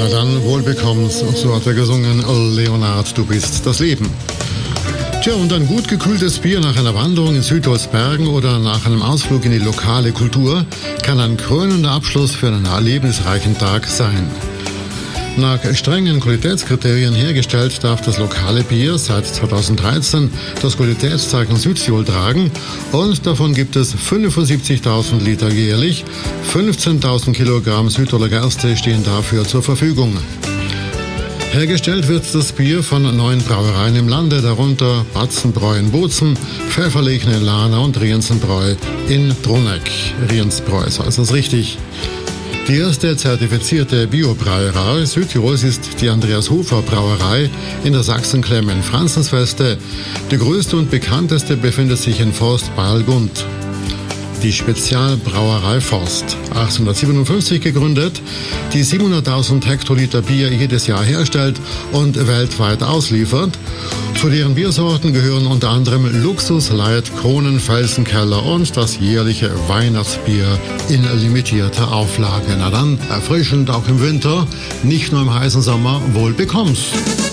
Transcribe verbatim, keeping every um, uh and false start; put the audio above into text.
Na dann, wohl bekomm's, so hat er gesungen, Leonard, du bist das Leben. Tja, und ein gut gekühltes Bier nach einer Wanderung in Südholzbergen oder nach einem Ausflug in die lokale Kultur kann ein krönender Abschluss für einen erlebnisreichen Tag sein. Nach strengen Qualitätskriterien hergestellt darf das lokale Bier seit zweitausenddreizehn das Qualitätszeichen Südtirol tragen und davon gibt es fünfundsiebzigtausend Liter jährlich. fünfzehntausend Kilogramm Südtiroler Gerste stehen dafür zur Verfügung. Hergestellt wird das Bier von neun Brauereien im Lande, darunter Batzenbräu in Bozen, Pfefferlechner in Lahna und Rienzenbräu in Druneck. Riensbräu, so ist das richtig. Die erste zertifizierte Biobrauerei Südtirols ist die Andreas Hofer Brauerei in der Sachsenklemme in Franzensfeste. Die größte und bekannteste befindet sich in Forst Balgund. Die Spezialbrauerei Forst, achtzehnhundertsiebenundfünfzig gegründet, die siebenhunderttausend Hektoliter Bier jedes Jahr herstellt und weltweit ausliefert. Zu deren Biersorten gehören unter anderem Luxus, Light, Kronen, Felsenkeller und das jährliche Weihnachtsbier in limitierter Auflage. Na dann, erfrischend auch im Winter, nicht nur im heißen Sommer, wohl bekomm's.